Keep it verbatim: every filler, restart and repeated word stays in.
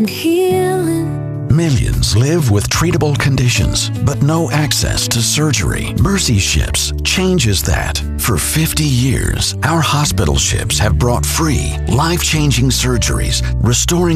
and healing. Millions live with treatable conditions, but no access to surgery. Mercy Ships changes that. For fifty years, our hospital ships have brought free, life-changing surgeries, restoring